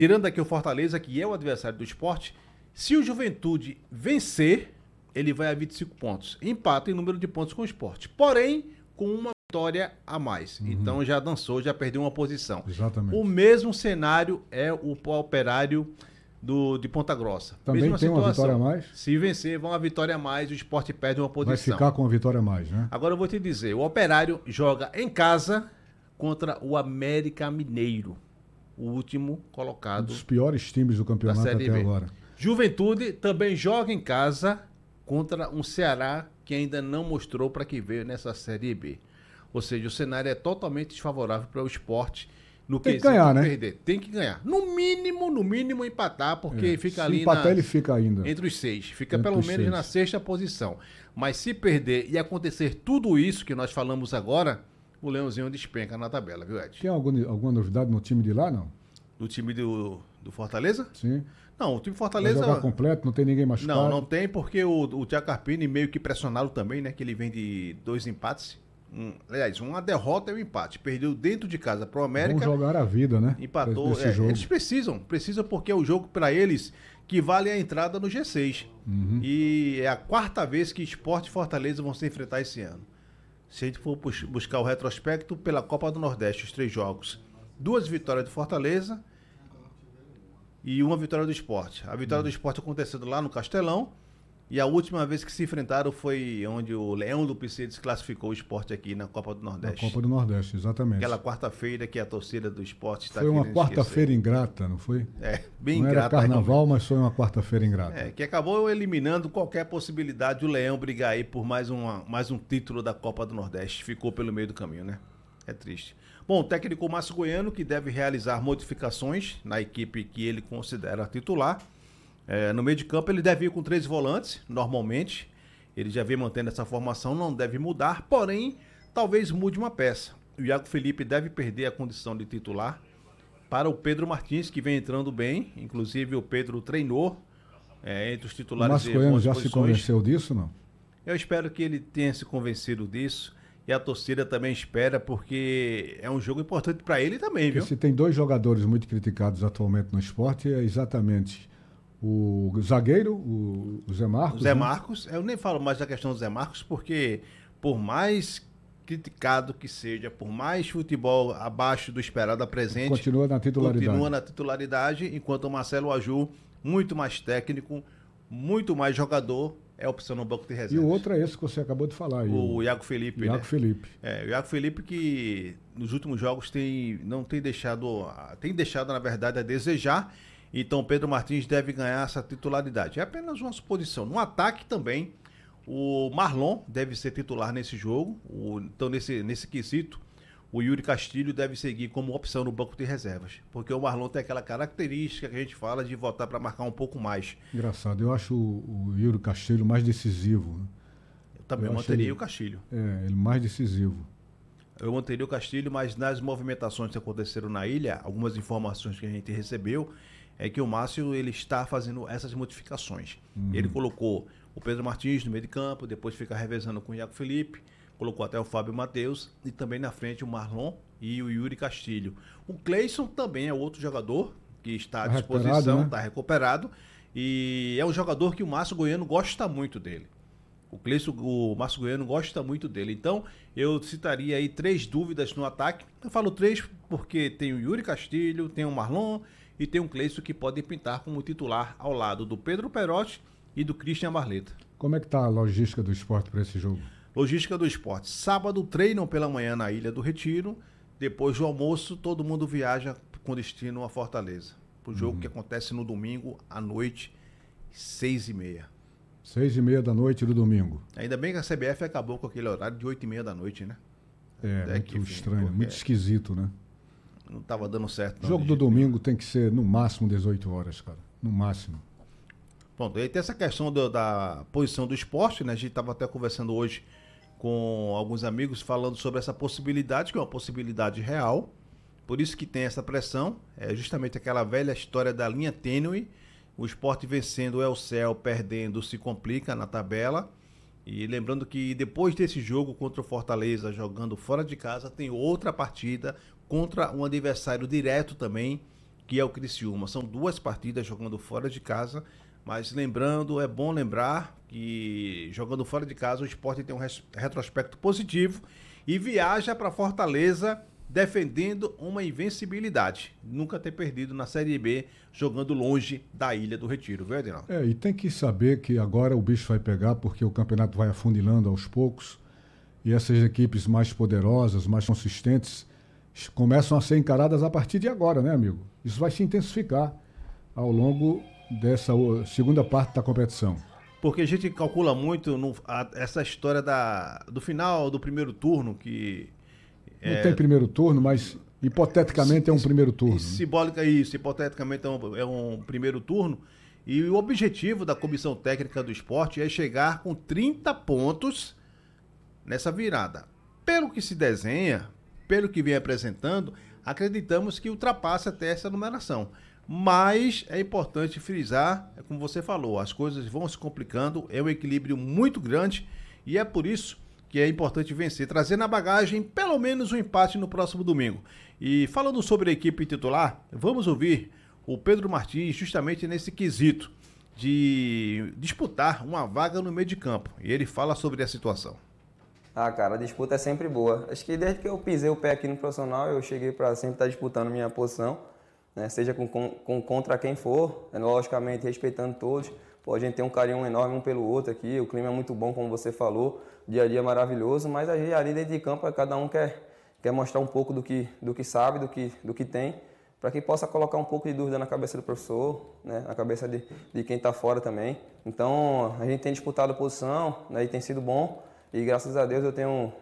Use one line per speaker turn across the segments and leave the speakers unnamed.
tirando aqui o Fortaleza, que é o adversário do Sport, se o Juventude vencer, ele vai a 25 pontos. Empata em número de pontos com o Sport. Porém, com uma vitória a mais. Então já dançou, já perdeu uma posição.
Exatamente.
O mesmo cenário é o Operário de Ponta Grossa.
Também
Mesma
tem uma vitória a mais?
Se vencer, vão uma vitória a mais, o Sport perde uma posição.
Vai ficar com uma vitória a mais, né?
Agora eu vou te dizer, o Operário joga em casa contra o América Mineiro, o último
Um
colocado
dos piores times do
da
campeonato
Série
até
B.
agora.
Juventude também joga em casa contra um Ceará que ainda não mostrou para que veio nessa Série B. Ou seja, o cenário é totalmente desfavorável para o Sport no
Tem que
quesito
ganhar,
de
né?
perder. Tem que ganhar. No mínimo empatar, porque fica
Se
ali
empatar, ele fica ainda.
entre os 6. Fica
Entre
pelo
os
menos
6.
na 6ª posição. Mas se perder e acontecer tudo isso que nós falamos agora, o Leãozinho despenca na tabela, viu, Ed?
Tem alguma novidade no time de lá, não?
Do time do Fortaleza?
Sim.
Não, o time
Vai
Fortaleza...
jogar completo, não tem ninguém machucado.
Não tem, porque o Thiago Carpini meio que pressionado também, né? Que ele vem de 2 empates. Aliás, uma derrota e um empate. Perdeu dentro de casa pro América.
Vão jogar a vida, né?
Empatou.
Nesse jogo.
Eles precisam porque é o jogo para eles que vale a entrada no G6. E é a 4ª vez que Sport e Fortaleza vão se enfrentar esse ano. Se a gente for buscar o retrospecto pela Copa do Nordeste, os 3 jogos. 2 vitórias do Fortaleza e uma vitória do Sport. A vitória do Sport acontecendo lá no Castelão. E a última vez que se enfrentaram foi onde o Leão do PC desclassificou o Sport aqui na Copa do
Na
Nordeste.
Copa do Nordeste, exatamente.
Aquela quarta-feira que a torcida do Sport está
Foi uma
querendo
quarta-feira
esquecer.
ingrata, não foi?
Bem
Não era
ingrata.
carnaval, mas foi uma quarta-feira ingrata.
Que acabou eliminando qualquer possibilidade do Leão brigar aí por mais um título da Copa do Nordeste. Ficou pelo meio do caminho, né? É triste. Bom, o técnico Márcio Goiano, que deve realizar modificações na equipe que ele considera titular. No meio de campo ele deve ir com 3 volantes, normalmente. Ele já vem mantendo essa formação, não deve mudar, porém, talvez mude uma peça. O Iago Felipe deve perder a condição de titular para o Pedro Martins, que vem entrando bem. Inclusive o Pedro treinou entre os
O
titulares
Márcio Goiano já se
posições.
convenceu disso, não?
Eu espero que ele tenha se convencido disso. E a torcida também espera, porque é um jogo importante para ele também,
Porque
viu?
se tem 2 jogadores muito criticados atualmente no esporte, é exatamente o zagueiro, o Zé Marcos.
O Zé
né?
Marcos, eu nem falo mais da questão do Zé Marcos, porque por mais criticado que seja, por mais futebol abaixo do esperado apresente,
Continua na titularidade.
continua na titularidade, enquanto o Marcelo Aju, muito mais técnico, muito mais jogador, é opção no banco de
E
reservas.
o outro é esse que você acabou de falar. Aí,
O Iago Felipe,
Iago
né?
Felipe.
O Iago Felipe que nos últimos jogos tem deixado, na verdade, a desejar. Então Pedro Martins deve ganhar essa titularidade. É apenas uma suposição. No ataque também, o Marlon deve ser titular nesse jogo. Então nesse quesito, o Yuri Castilho deve seguir como opção no banco de reservas. Porque o Marlon tem aquela característica que a gente fala de voltar para marcar um pouco mais.
Engraçado. Eu acho o Yuri Castilho mais decisivo. Né?
Eu também
Eu
manteria
achei-
o Castilho.
Ele mais decisivo.
Eu manteria o Castilho, mas nas movimentações que aconteceram na ilha, algumas informações que a gente recebeu, é que o Márcio ele está fazendo essas modificações. Ele colocou o Pedro Martins no meio de campo, depois fica revezando com o Iago Felipe, colocou até o Fábio Matheus e também na frente o Marlon e o Yuri Castilho. O Cleison também é outro jogador que está à
Tá
disposição,
recuperado, né?
está recuperado e é um jogador que o Márcio Goiano gosta muito dele. O Márcio Goiano gosta muito dele. Então, eu citaria aí 3 dúvidas no ataque. Eu falo 3 porque tem o Yuri Castilho, tem o Marlon e tem o Cleison que pode pintar como titular ao lado do Pedro Perotti e do Christian Barleta.
Como é que tá a logística do esporte para esse jogo?
Logística do esporte. Sábado treinam pela manhã na Ilha do Retiro. Depois do almoço, todo mundo viaja com destino a Fortaleza. Para o jogo que acontece no domingo à noite, 6h30.
6h30 da noite do domingo.
Ainda bem que a CBF acabou com aquele horário de 8h30 da noite, né?
Muito
que, enfim,
estranho,
porque-
muito esquisito, né?
Não estava dando certo.
O
não,
jogo
de
do
jeito nenhum.
domingo tem que ser no máximo 18 horas, cara. No máximo.
Pronto, aí tem essa questão da posição do esporte, né? A gente estava até conversando hoje com alguns amigos falando sobre essa possibilidade, que é uma possibilidade real. Por isso que tem essa pressão. É justamente aquela velha história da linha tênue. O esporte vencendo é o céu, perdendo se complica na tabela. E lembrando que depois desse jogo contra o Fortaleza, jogando fora de casa, tem outra partida contra um adversário direto também, que é o Criciúma. São 2 partidas jogando fora de casa, mas lembrando, é bom lembrar que jogando fora de casa o Sport tem um retrospecto positivo e viaja para Fortaleza defendendo uma invencibilidade. Nunca ter perdido na Série B jogando longe da Ilha do Retiro, viu, Edinaldo?
E tem que saber que agora o bicho vai pegar porque o campeonato vai afunilando aos poucos e essas equipes mais poderosas, mais consistentes, começam a ser encaradas a partir de agora, né, amigo? Isso vai se intensificar ao longo dessa segunda parte da competição.
Porque a gente calcula muito essa história do final do primeiro turno, que...
Não tem primeiro turno, mas hipoteticamente é um primeiro turno.
Simbólica isso, hipoteticamente é um primeiro turno. E o objetivo da comissão técnica do Sport é chegar com 30 pontos nessa virada. Pelo que se desenha, pelo que vem apresentando, acreditamos que ultrapassa até essa numeração. Mas é importante frisar, como você falou, as coisas vão se complicando, é um equilíbrio muito grande e é por isso que é importante vencer, trazer na bagagem pelo menos um empate no próximo domingo. E falando sobre a equipe titular, vamos ouvir o Pedro Martins justamente nesse quesito de disputar uma vaga no meio de campo. E ele fala sobre a situação.
Cara, a disputa é sempre boa. Acho que desde que eu pisei o pé aqui no profissional, eu cheguei para sempre estar disputando minha posição, né? Seja contra quem for, logicamente respeitando todos. Pô, a gente tem um carinho enorme um pelo outro aqui, o clima é muito bom, como você falou, dia a dia é maravilhoso, mas ali dentro de campo cada um quer mostrar um pouco do que sabe, do que tem, para que possa colocar um pouco de dúvida na cabeça do professor, né, na cabeça de quem está fora também. Então, a gente tem disputado a posição, né, e tem sido bom, e graças a Deus eu tenho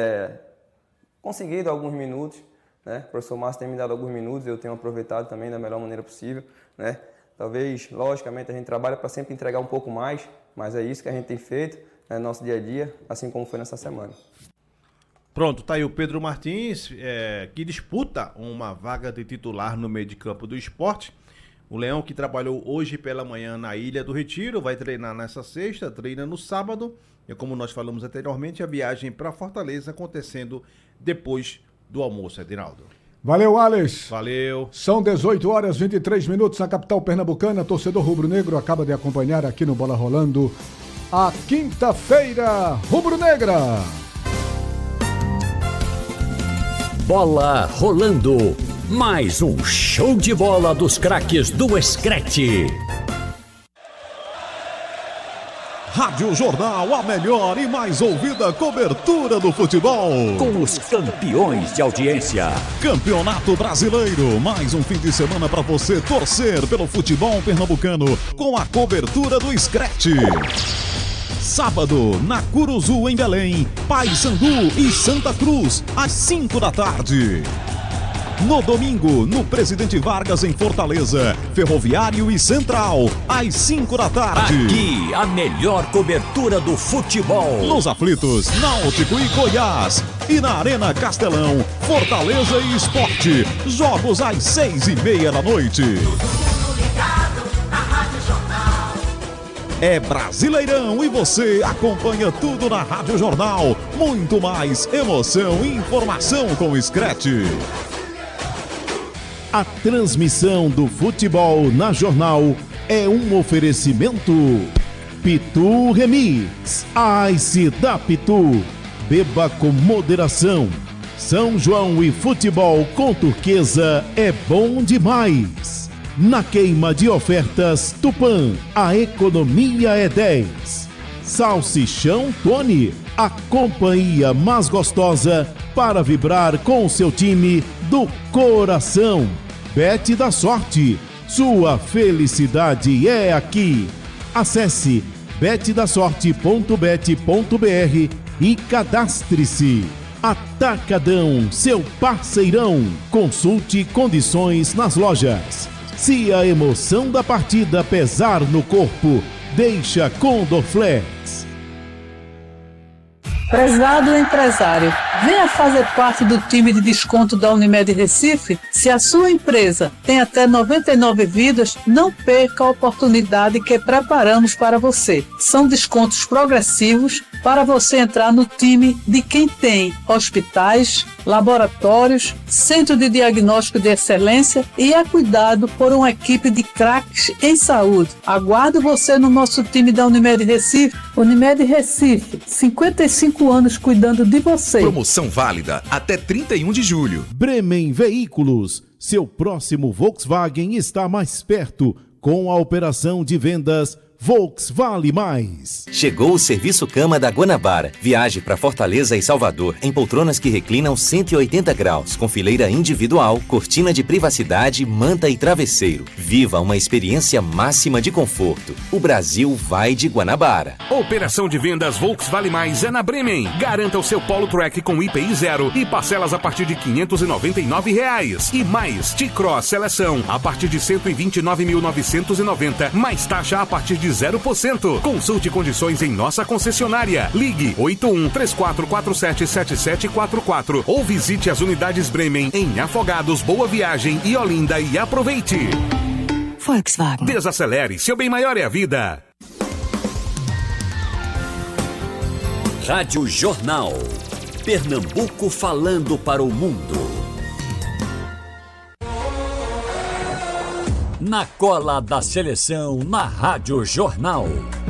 conseguido alguns minutos, né, o professor Márcio tem me dado alguns minutos, eu tenho aproveitado também da melhor maneira possível, né. Talvez, logicamente, a gente trabalha para sempre entregar um pouco mais, mas é isso que a gente tem feito no nosso dia a dia, assim como foi nessa semana.
Pronto, tá aí o Pedro Martins, que disputa uma vaga de titular no meio de campo do Sport. O Leão, que trabalhou hoje pela manhã na Ilha do Retiro, vai treinar nessa sexta, treina no sábado. E como nós falamos anteriormente, a viagem para Fortaleza acontecendo depois do almoço, Edinaldo.
Valeu, Alex.
Valeu.
São 18 horas e 23 minutos na capital pernambucana. Torcedor rubro-negro acaba de acompanhar aqui no Bola Rolando a quinta-feira rubro-negra.
Bola Rolando. Mais um show de bola dos craques do Screte.
Rádio Jornal, a melhor e mais ouvida cobertura do futebol.
Com os campeões de audiência.
Campeonato Brasileiro, mais um fim de semana para você torcer pelo futebol pernambucano com a cobertura do Screte. Sábado, na Curuzu, em Belém, Paysandu e Santa Cruz, às 5 da tarde. No domingo, no Presidente Vargas, em Fortaleza, Ferroviário e Central, às 5 da tarde.
Aqui, a melhor cobertura do futebol.
Nos aflitos, Náutico e Goiás. E na Arena Castelão, Fortaleza e Sport. Jogos às 6:30 da noite. É Brasileirão e você acompanha tudo na Rádio Jornal. Muito mais emoção e informação com o Screte.
A transmissão do futebol na Jornal é um oferecimento Pitu Remix, a Ice da Pitu. Beba com moderação. São João e futebol com Turquesa é bom demais. Na queima de ofertas Tupã, a economia é 10. Salsichão Tony, a companhia mais gostosa para vibrar com o seu time do coração. Bet da Sorte, sua felicidade é aqui. Acesse betdasorte.bet.br e cadastre-se. Atacadão, seu parceirão. Consulte condições nas lojas. Se a emoção da partida pesar no corpo, deixa com Dorflex.
Prezado empresário, venha fazer parte do time de desconto da Unimed Recife. Se a sua empresa tem até 99 vidas, não perca a oportunidade que preparamos para você. São descontos progressivos para você entrar no time de quem tem hospitais, laboratórios, centro de diagnóstico de excelência e é cuidado por uma equipe de craques em saúde. Aguardo você no nosso time da Unimed Recife. Unimed Recife, 55 anos cuidando de você.
Promoção válida até 31 de julho.
Bremen Veículos, seu próximo Volkswagen está mais perto com a operação de vendas Volks Vale Mais.
Chegou o Serviço Cama da Guanabara. Viaje para Fortaleza e Salvador em poltronas que reclinam 180 graus, com fileira individual, cortina de privacidade, manta e travesseiro. Viva uma experiência máxima de conforto. O Brasil vai de Guanabara.
Operação de vendas Volks Vale Mais é na Bremen. Garanta o seu Polo Track com IPI 0 e parcelas a partir de R$ 599. E mais, T-Cross Seleção a partir de R$ 129.990, mais taxa a partir de 0%. Consulte condições em nossa concessionária. Ligue 81-3447-7744 ou visite as unidades Bremen em Afogados, Boa Viagem e Olinda e aproveite.
Volkswagen.
Desacelere, seu bem maior é a vida.
Rádio Jornal. Pernambuco falando para o mundo. Na cola da seleção, na Rádio Jornal.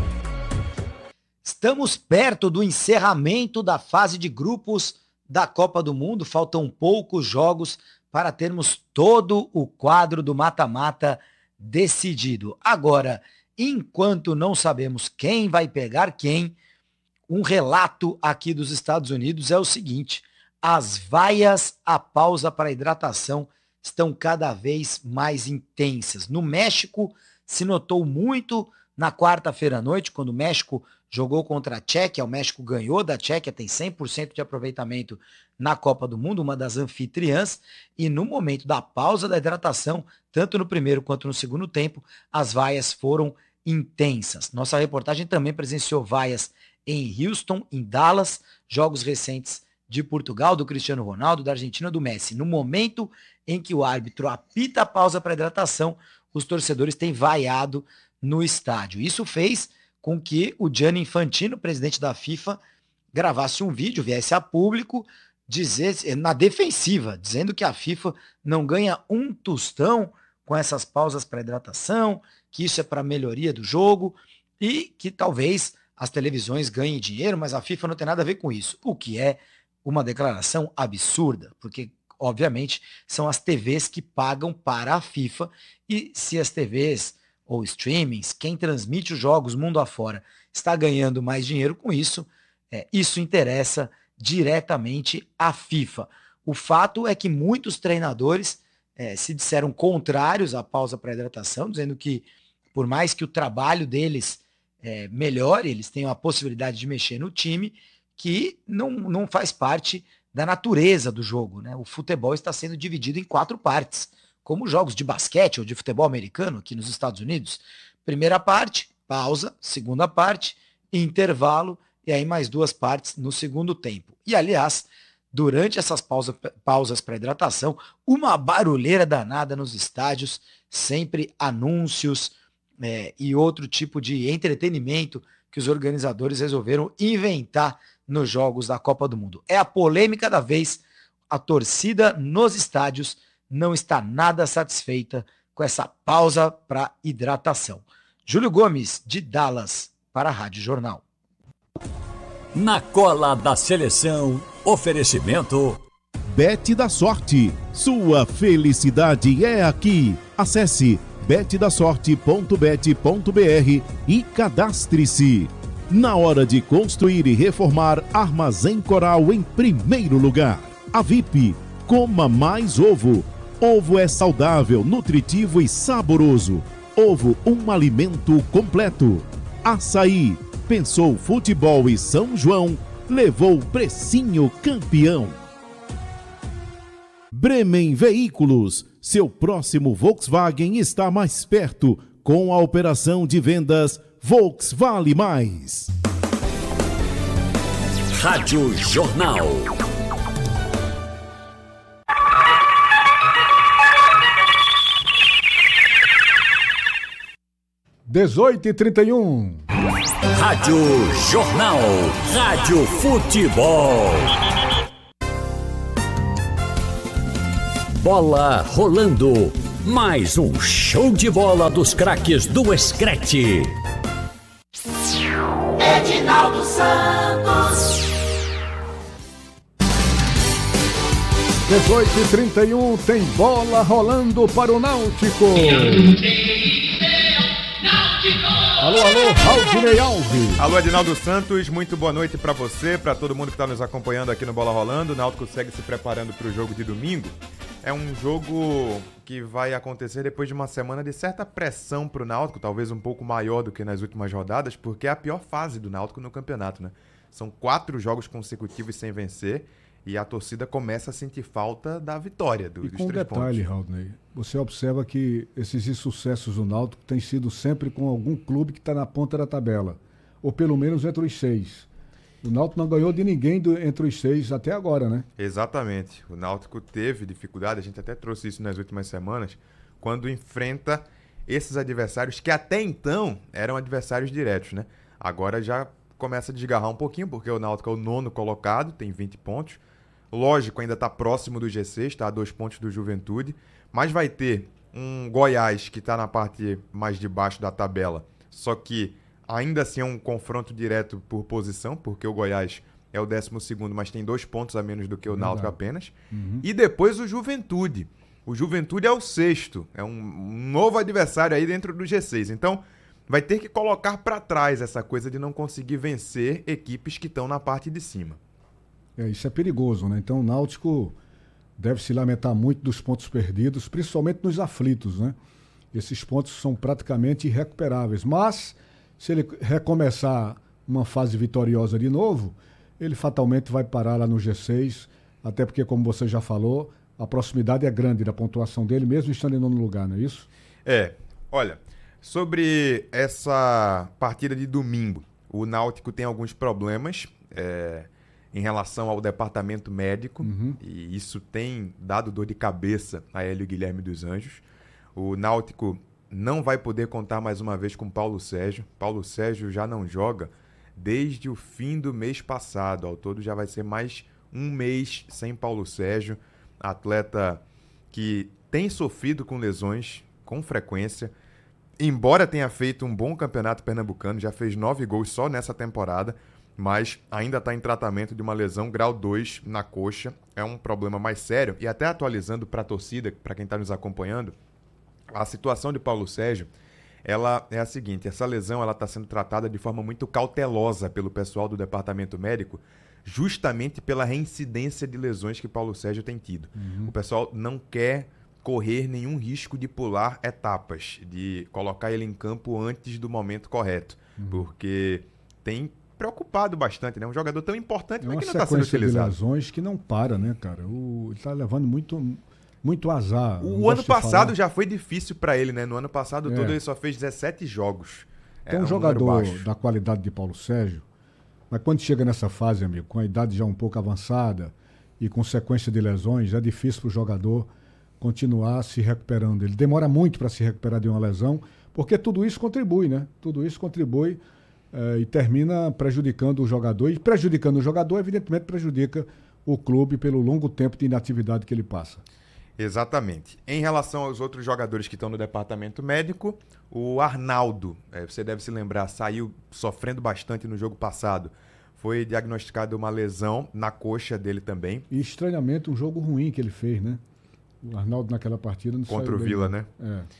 Estamos perto do encerramento da fase de grupos da Copa do Mundo. Faltam poucos jogos para termos todo o quadro do mata-mata decidido. Agora, enquanto não sabemos quem vai pegar quem, um relato aqui dos Estados Unidos é o seguinte: as vaias à pausa para hidratação estão cada vez mais intensas. No México, se notou muito na quarta-feira à noite, quando o México jogou contra a Tchequia. O México ganhou da Tchequia, tem 100% de aproveitamento na Copa do Mundo, uma das anfitriãs, e no momento da pausa da hidratação, tanto no primeiro quanto no segundo tempo, as vaias foram intensas. Nossa reportagem também presenciou vaias em Houston, em Dallas, jogos recentes de Portugal, do Cristiano Ronaldo, da Argentina, do Messi. No momento em que o árbitro apita a pausa para hidratação, os torcedores têm vaiado no estádio. Isso fez com que o Gianni Infantino, presidente da FIFA, gravasse um vídeo, viesse a público, na defensiva, dizendo que a FIFA não ganha um tostão com essas pausas para hidratação, que isso é para melhoria do jogo e que talvez as televisões ganhem dinheiro, mas a FIFA não tem nada a ver com isso. O que é uma declaração absurda, porque, obviamente, são as TVs que pagam para a FIFA, e se as TVs ou streamings, quem transmite os jogos mundo afora, está ganhando mais dinheiro com isso, isso interessa diretamente à FIFA. O fato é que muitos treinadores se disseram contrários à pausa para hidratação, dizendo que, por mais que o trabalho deles melhore, eles tenham a possibilidade de mexer no time, que não faz parte da natureza do jogo, né? O futebol está sendo dividido em 4 partes, como jogos de basquete ou de futebol americano aqui nos Estados Unidos. Primeira parte, pausa. Segunda parte, intervalo. E aí mais 2 partes no segundo tempo. E, aliás, durante essas pausas para hidratação, uma barulheira danada nos estádios, sempre anúncios e outro tipo de entretenimento que os organizadores resolveram inventar nos jogos da Copa do Mundo. É a polêmica da vez. A torcida nos estádios não está nada satisfeita com essa pausa para hidratação. Júlio Gomes, de Dallas, para a Rádio Jornal.
Na cola da seleção, oferecimento
Bet da Sorte. Sua felicidade é aqui. Acesse betdasorte.bet.br e cadastre-se. Na hora de construir e reformar, Armazém Coral em primeiro lugar. A VIP, coma mais ovo. Ovo é saudável, nutritivo e saboroso. Ovo, um alimento completo. Açaí, pensou futebol e São João, levou precinho campeão. Bremen Veículos, seu próximo Volkswagen está mais perto com a operação de vendas Volks Vale Mais.
Rádio Jornal.
(18h31)
Rádio Jornal. Rádio Futebol. Bola rolando. Mais um show de bola dos craques do Screte.
Edinaldo Santos.
18h31, tem bola rolando para o Náutico. Alô, Raudinei Alves.
Alô, Edinaldo Santos, muito boa noite para você, para todo mundo que está nos acompanhando aqui no Bola Rolando. O Náutico segue se preparando para o jogo de domingo. É um jogo que vai acontecer depois de uma semana de certa pressão para o Náutico, talvez um pouco maior do que nas últimas rodadas, porque é a pior fase do Náutico no campeonato, né? São 4 jogos consecutivos sem vencer e a torcida começa a sentir falta da vitória dos 3 pontos.
E com um detalhe, Raudinei, você observa que esses insucessos do Náutico têm sido sempre com algum clube que está na ponta da tabela, ou pelo menos entre os 6. O Náutico não ganhou de ninguém entre os 6 até agora, né?
Exatamente. O Náutico teve dificuldade, a gente até trouxe isso nas últimas semanas, quando enfrenta esses adversários que até então eram adversários diretos, né? Agora já começa a desgarrar um pouquinho, porque o Náutico é o 9º colocado, tem 20 pontos. Lógico, ainda está próximo do G6, está a 2 pontos do Juventude, mas vai ter um Goiás que está na parte mais de baixo da tabela, só que ainda assim é um confronto direto por posição, porque o Goiás é o 12º, mas tem 2 pontos a menos do que o Náutico apenas.
Uhum.
E depois o Juventude. O Juventude é o 6º, é um novo adversário aí dentro do G6. Então, vai ter que colocar para trás essa coisa de não conseguir vencer equipes que estão na parte de cima.
Isso é perigoso, né? Então o Náutico deve se lamentar muito dos pontos perdidos, principalmente nos aflitos, né? Esses pontos são praticamente irrecuperáveis, mas se ele recomeçar uma fase vitoriosa de novo, ele fatalmente vai parar lá no G6, até porque, como você já falou, a proximidade é grande da pontuação dele, mesmo estando em 9º lugar, não é isso?
Olha, sobre essa partida de domingo, o Náutico tem alguns problemas em relação ao departamento médico, e isso tem dado dor de cabeça a Hélio Guilherme dos Anjos. O Náutico não vai poder contar mais uma vez com Paulo Sérgio. Paulo Sérgio já não joga desde o fim do mês passado. Ao todo já vai ser mais um mês sem Paulo Sérgio. Atleta que tem sofrido com lesões com frequência. Embora tenha feito um bom campeonato pernambucano, já fez 9 gols só nessa temporada, mas ainda está em tratamento de uma lesão grau 2 na coxa. É um problema mais sério. E até atualizando para a torcida, para quem está nos acompanhando, a situação de Paulo Sérgio, ela é a seguinte: essa lesão está sendo tratada de forma muito cautelosa pelo pessoal do departamento médico, justamente pela reincidência de lesões que Paulo Sérgio tem tido. O pessoal não quer correr nenhum risco de pular etapas, de colocar ele em campo antes do momento correto, porque tem preocupado bastante, né? Um jogador tão importante, mas que não está sendo utilizado.
É uma sequência de lesões que não para, né, cara? Ele está levando muito azar.
O ano passado já foi difícil para ele, né? No ano passado todo ele só fez 17 jogos.
Tem um jogador da qualidade de Paulo Sérgio, mas quando chega nessa fase, amigo, com a idade já um pouco avançada e com sequência de lesões, é difícil para o jogador continuar se recuperando. Ele demora muito para se recuperar de uma lesão, porque tudo isso contribui, né? Tudo isso contribui e termina prejudicando o jogador. E prejudicando o jogador, evidentemente, prejudica o clube pelo longo tempo de inatividade que ele passa.
Exatamente. Em relação aos outros jogadores que estão no departamento médico, o Arnaldo, você deve se lembrar, saiu sofrendo bastante no jogo passado. Foi diagnosticado uma lesão na coxa dele também.
E estranhamente um jogo ruim que ele fez, né? O Arnaldo naquela partida não
contra o Vila, né?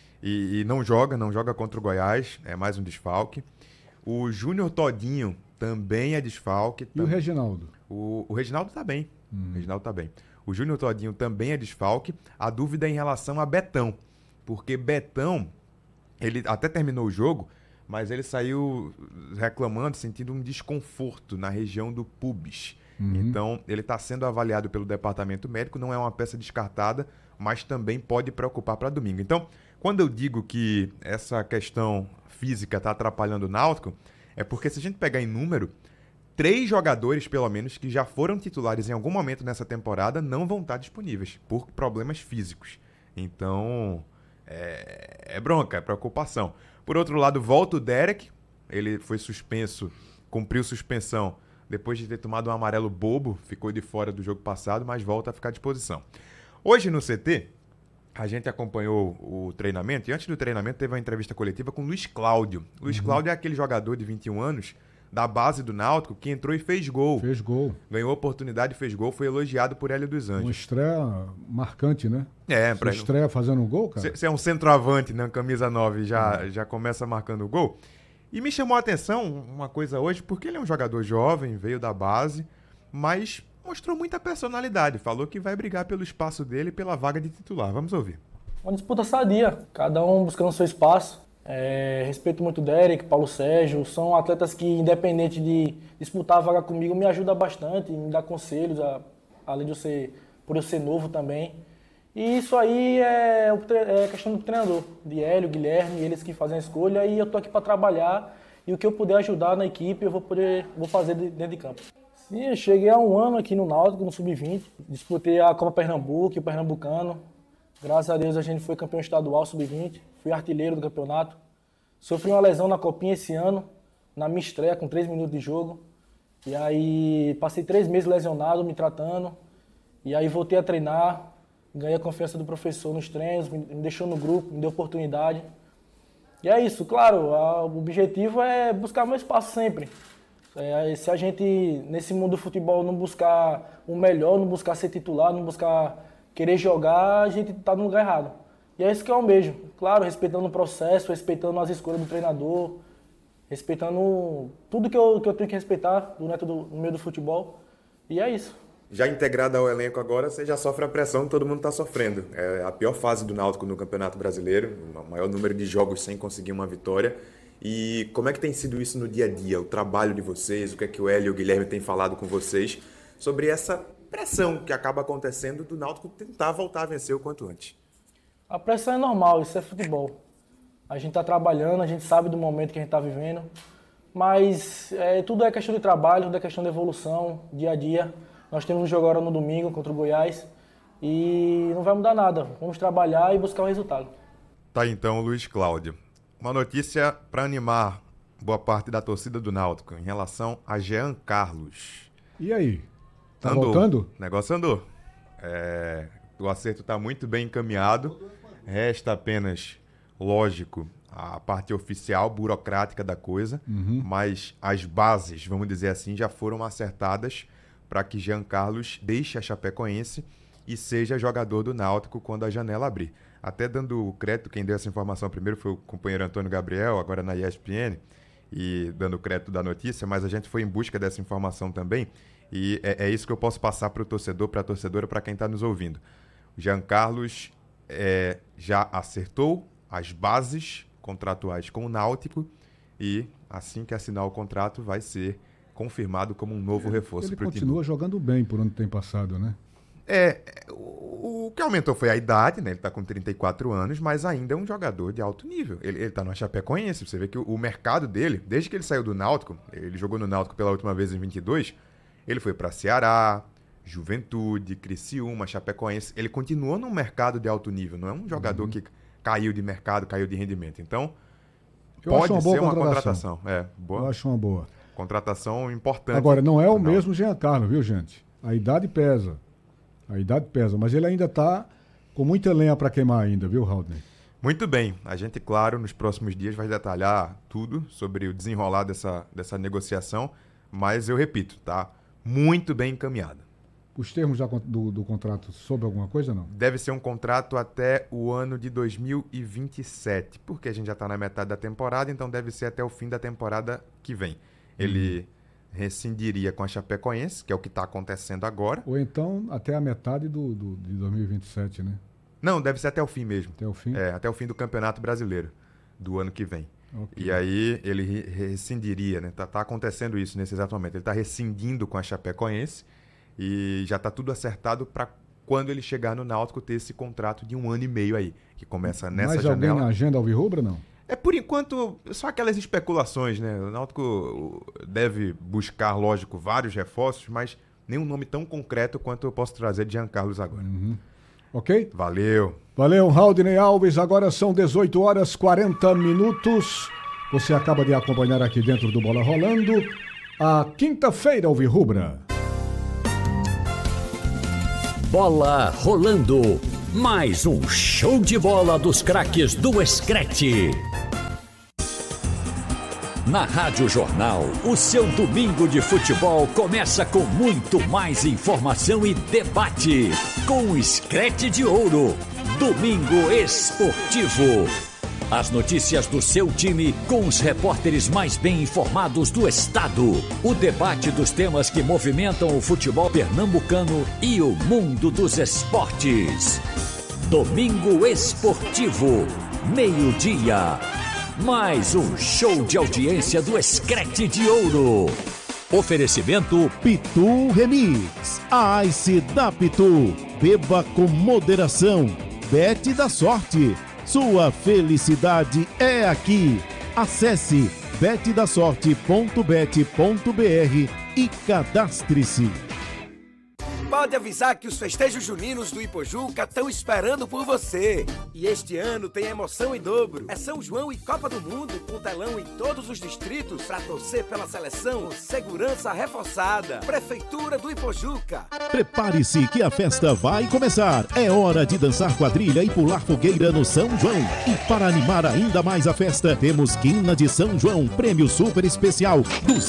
E não joga contra o Goiás, é mais um desfalque. O Júnior Todinho também é desfalque.
E o Reginaldo?
O Reginaldo tá bem. O Reginaldo tá bem. O Júnior Todinho também é desfalque. A dúvida é em relação a Betão, porque Betão, ele até terminou o jogo, mas ele saiu reclamando, sentindo um desconforto na região do pubis. Então, ele está sendo avaliado pelo departamento médico, não é uma peça descartada, mas também pode preocupar para domingo. Então, quando eu digo que essa questão física está atrapalhando o Náutico, é porque se a gente pegar em número, 3 jogadores, pelo menos, que já foram titulares em algum momento nessa temporada, não vão estar disponíveis por problemas físicos. Então, é bronca, é preocupação. Por outro lado, volta o Derek, ele foi suspenso, cumpriu suspensão depois de ter tomado um amarelo bobo, ficou de fora do jogo passado, mas volta a ficar à disposição. Hoje no CT, a gente acompanhou o treinamento, e antes do treinamento teve uma entrevista coletiva com o Luiz Cláudio. Luiz Cláudio é aquele jogador de 21 anos, da base do Náutico, que entrou e fez gol.
Fez gol.
Ganhou oportunidade, fez gol, foi elogiado por Hélio dos Anjos.
Uma estreia marcante, né?
Pra
estreia fazendo um gol, cara.
Você é um centroavante na camisa 9 e já começa marcando o gol. E me chamou a atenção uma coisa hoje, porque ele é um jogador jovem, veio da base, mas mostrou muita personalidade. Falou que vai brigar pelo espaço dele e pela vaga de titular. Vamos ouvir.
Uma disputa sadia, cada um buscando seu espaço. Respeito muito o Derek, Paulo Sérgio, são atletas que, independente de disputar a vaga comigo, me ajudam bastante, me dão conselhos, além de por eu ser novo também. E isso aí é questão do treinador, de Hélio, Guilherme, eles que fazem a escolha, e eu tô aqui para trabalhar, e o que eu puder ajudar na equipe, eu vou fazer dentro de campo. Sim, eu cheguei há um ano aqui no Náutico, no Sub-20, disputei a Copa Pernambuco, o Pernambucano. Graças a Deus a gente foi campeão estadual Sub-20, fui artilheiro do campeonato. Sofri uma lesão na Copinha esse ano, na minha estreia, com 3 minutos de jogo. E aí passei 3 meses lesionado, me tratando. E aí voltei a treinar, ganhei a confiança do professor nos treinos, me deixou no grupo, me deu oportunidade. E é isso, claro, o objetivo é buscar meu espaço sempre. Se a gente, nesse mundo do futebol, não buscar o melhor, não buscar ser titular, não buscar querer jogar, a gente tá no lugar errado. E é isso que eu almejo. Claro, respeitando o processo, respeitando as escolhas do treinador, respeitando tudo que eu tenho que respeitar no meio do futebol. E é isso.
Já integrado ao elenco agora, você já sofre a pressão que todo mundo está sofrendo. É a pior fase do Náutico no Campeonato Brasileiro, o maior número de jogos sem conseguir uma vitória. E como é que tem sido isso no dia a dia, o trabalho de vocês, o que é que o Hélio e o Guilherme têm falado com vocês sobre essa pressão que acaba acontecendo do Náutico tentar voltar a vencer o quanto antes?
A pressão é normal, isso é futebol. A gente está trabalhando, a gente sabe do momento que a gente está vivendo, mas tudo é questão de trabalho, tudo é questão de evolução, dia a dia. Nós temos um jogo agora no domingo contra o Goiás e não vai mudar nada. Vamos trabalhar e buscar o resultado.
Tá então, Luiz Cláudio. Uma notícia para animar boa parte da torcida do Náutico em relação a Jean Carlos.
E aí? Tá voltando?
O negócio andou. O acerto está muito bem encaminhado. Resta apenas, lógico, a parte oficial, burocrática da coisa, mas as bases, vamos dizer assim, já foram acertadas para que Jean Carlos deixe a Chapecoense e seja jogador do Náutico quando a janela abrir. Até dando crédito, quem deu essa informação primeiro foi o companheiro Antônio Gabriel, agora na ESPN, e dando crédito da notícia, mas a gente foi em busca dessa informação também, e é isso que eu posso passar para o torcedor, para a torcedora, para quem está nos ouvindo. O Jean Carlos já acertou as bases contratuais com o Náutico e assim que assinar o contrato vai ser confirmado como um novo reforço para o time.
Ele continua jogando bem por onde tem passado, né?
O que aumentou foi a idade, né? Ele está com 34 anos, mas ainda é um jogador de alto nível. Ele está no Chapecoense, você vê que o mercado dele, desde que ele saiu do Náutico, ele jogou no Náutico pela última vez em 22, ele foi para Ceará, Juventude, Criciúma, Chapecoense. Ele continuou num mercado de alto nível, não é um jogador que caiu de mercado, caiu de rendimento. Então, pode ser uma contratação. Boa.
Eu acho uma boa.
Contratação importante.
Agora, não é o mesmo Jean Carlos, viu, gente? A idade pesa. Mas ele ainda está com muita lenha para queimar ainda, viu, Haldner?
Muito bem. A gente, claro, nos próximos dias vai detalhar tudo sobre o desenrolar dessa negociação, mas eu repito, tá muito bem encaminhada.
Os termos do contrato sobre alguma coisa, não?
Deve ser um contrato até o ano de 2027, porque a gente já está na metade da temporada, então deve ser até o fim da temporada que vem. Ele rescindiria com a Chapecoense, que é o que está acontecendo agora.
Ou então até a metade de 2027, né?
Não, deve ser até o fim mesmo.
Até o fim?
Até o fim do Campeonato Brasileiro, do ano que vem.
Okay.
E aí ele rescindiria, né? Tá acontecendo isso nesse exato momento. Ele está rescindindo com a Chapecoense e já está tudo acertado para quando ele chegar no Náutico ter esse contrato de 1 ano e meio aí, que começa nessa janela.
Mais alguém na agenda alvirrubra, não?
Por enquanto, só aquelas especulações, né? O Náutico deve buscar, lógico, vários reforços, mas nenhum nome tão concreto quanto eu posso trazer de Jean Carlos agora.
Ok?
Valeu.
Valeu, Haldner Alves. Agora são 18 horas 40 minutos. Você acaba de acompanhar aqui dentro do Bola Rolando a quinta-feira alvirrubra.
Bola Rolando. Mais um show de bola dos craques do Screte. Na Rádio Jornal, o seu domingo de futebol começa com muito mais informação e debate. Com o Screte de Ouro. Domingo Esportivo. As notícias do seu time com os repórteres mais bem informados do estado. O debate dos temas que movimentam o futebol pernambucano e o mundo dos esportes. Domingo Esportivo, meio-dia. Mais um show de audiência do Screte de Ouro.
Oferecimento Pitu Remix. A Ice da Pitu. Beba com moderação. Bet da Sorte. Sua felicidade é aqui. Acesse betdasorte.bet.br e cadastre-se.
Pode avisar que os festejos juninos do Ipojuca estão esperando por você. E este ano tem emoção em dobro. É São João e Copa do Mundo, com telão em todos os distritos para torcer pela seleção com segurança reforçada. Prefeitura do Ipojuca.
Prepare-se que a festa vai começar. É hora de dançar quadrilha e pular fogueira no São João. E para animar ainda mais a festa, temos Quina de São João, prêmio super especial,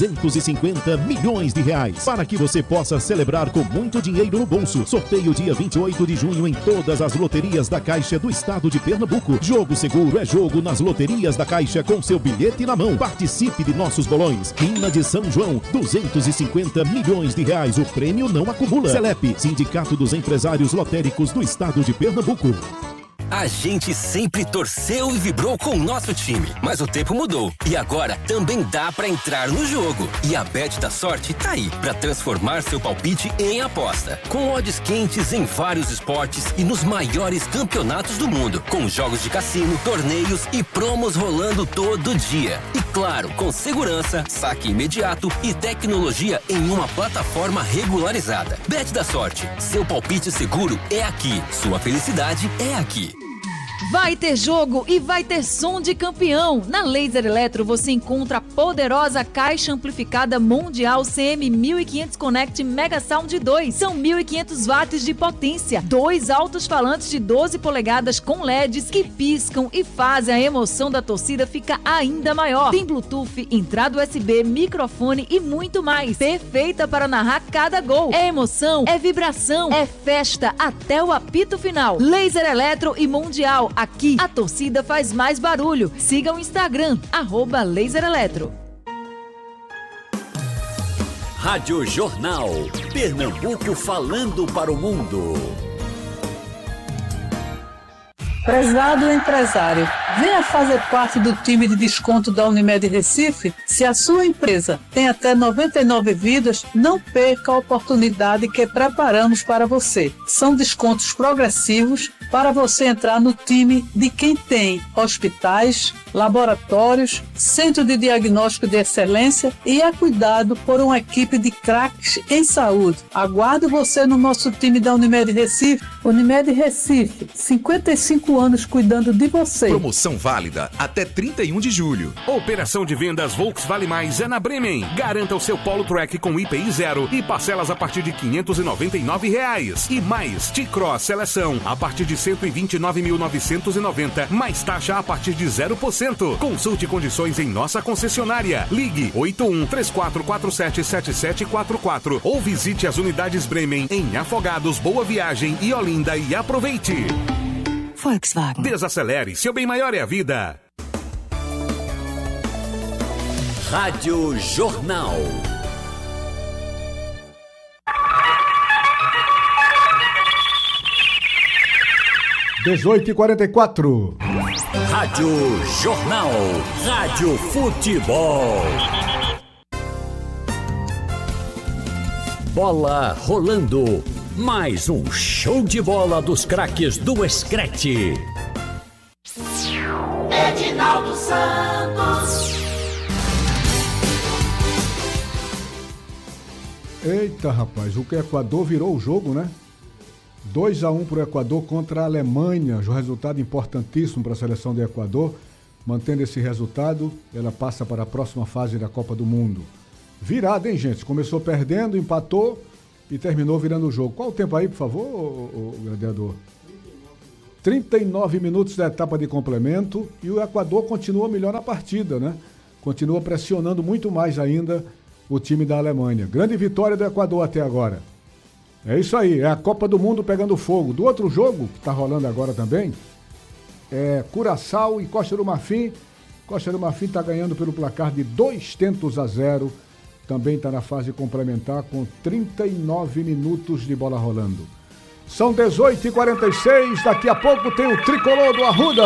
R$250 milhões. Para que você possa celebrar com muito dinheiro no bolso. Sorteio dia 28 de junho em todas as loterias da Caixa do estado de Pernambuco. Jogo seguro é jogo nas loterias da Caixa com seu bilhete na mão. Participe de nossos bolões. Quina de São João, R$250 milhões. O prêmio não acumula. Celep, Sindicato dos Empresários Lotéricos do estado de Pernambuco.
A gente sempre torceu e vibrou com o nosso time, mas o tempo mudou e agora também dá pra entrar no jogo. E a Bet da Sorte tá aí pra transformar seu palpite em aposta. Com odds quentes em vários esportes e nos maiores campeonatos do mundo, com jogos de cassino, torneios e promos rolando todo dia. E claro, com segurança, saque imediato e tecnologia em uma plataforma regularizada. Bet da Sorte, seu palpite seguro é aqui, sua felicidade é aqui.
Vai ter jogo e vai ter som de campeão. Na Laser Eletro você encontra a poderosa caixa amplificada mundial CM1500 Connect Mega Sound 2. São 1.500 watts de potência. 2 altos-falantes de 12 polegadas com LEDs que piscam e fazem a emoção da torcida ficar ainda maior. Tem Bluetooth, entrada USB, microfone e muito mais. Perfeita para narrar cada gol. É emoção, é vibração, é festa até o apito final. Laser Eletro e Mundial. Aqui, a torcida faz mais barulho. Siga o Instagram, @LaserEletro.
Rádio Jornal. Pernambuco falando para o mundo.
Prezado empresário, venha fazer parte do time de desconto da Unimed Recife. Se a sua empresa tem até 99 vidas, não perca a oportunidade que preparamos para você. São descontos progressivos para você entrar no time de quem tem hospitais, laboratórios, centro de diagnóstico de excelência e é cuidado por uma equipe de craques em saúde. Aguardo você no nosso time da Unimed Recife. Unimed Recife, 55 anos cuidando de você.
Promoção válida até 31 de julho.
Operação de vendas Volks Vale Mais é na Bremen. Garanta o seu Polo Track com IPI 0 e parcelas a partir de R$599. E mais, T-Cross Seleção a partir de R$129.990, mais taxa a partir de 0%. Consulte condições em nossa concessionária. Ligue 81-3447-7744 ou visite as unidades Bremen em Afogados, Boa Viagem e Olinda e aproveite.
Volkswagen.
Desacelere, seu bem maior é a vida.
Rádio Jornal.
(18h44)
Rádio Jornal. Rádio Futebol. Bola rolando. Mais um show de bola dos craques do Screte.
Edinaldo Santos.
Eita, rapaz, o Equador virou o jogo, né? 2-1 para o Equador contra a Alemanha. Um resultado importantíssimo para a seleção do Equador. Mantendo esse resultado, ela passa para a próxima fase da Copa do Mundo. Virada, hein, gente? Começou perdendo, empatou e terminou virando o jogo. Qual o tempo aí, por favor, o gladiador? 39 minutos da etapa de complemento e o Equador continua melhor na partida, né? Continua pressionando muito mais ainda o time da Alemanha. Grande vitória do Equador até agora. É isso aí, é a Copa do Mundo pegando fogo. Do outro jogo, que está rolando agora também, é Curaçao e Costa do Marfim. Costa do Marfim está ganhando pelo placar de 2-0. Também está na fase complementar com 39 minutos de bola rolando. São 18h46, daqui a pouco tem o Tricolor do Arruda.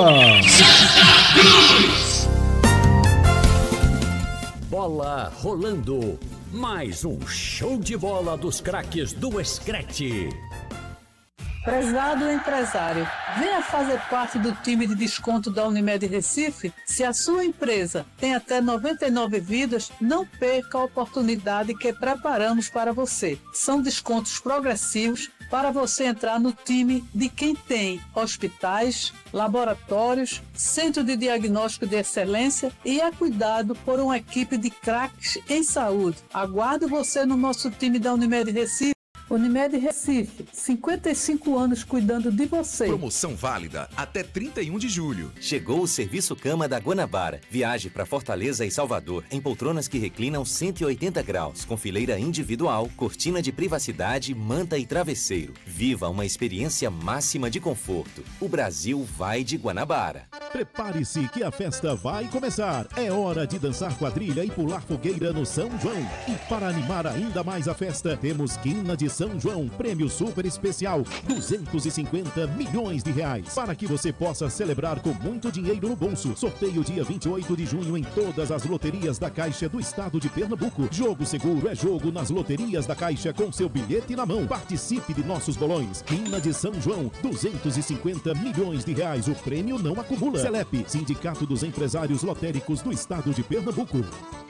Bola rolando. Mais um show de bola dos craques do Screte.
Prezado empresário, venha fazer parte do time de desconto da Unimed Recife. Se a sua empresa tem até 99 vidas, não perca a oportunidade que preparamos para você. São descontos progressivos para você entrar no time de quem tem hospitais, laboratórios, centro de diagnóstico de excelência e é cuidado por uma equipe de craques em saúde. Aguardo você no nosso time da Unimed Recife. Unimed Recife, 55 anos cuidando de você.
Promoção válida até 31 de julho.
Chegou o Serviço Cama da Guanabara. Viaje para Fortaleza e Salvador em poltronas que reclinam 180 graus, com fileira individual, cortina de privacidade, manta e travesseiro. Viva uma experiência máxima de conforto. O Brasil vai de Guanabara.
Prepare-se que a festa vai começar. É hora de dançar quadrilha e pular fogueira no São João. E para animar ainda mais a festa, temos quina de São João, prêmio super especial, 250 milhões de reais, para que você possa celebrar com muito dinheiro no bolso. Sorteio dia 28 de junho em todas as loterias da Caixa do estado de Pernambuco. Jogo seguro é jogo nas loterias da Caixa com seu bilhete na mão. Participe de nossos bolões. Quina de São João, 250 milhões de reais. O prêmio não acumula. Celep, Sindicato dos Empresários Lotéricos do estado de Pernambuco.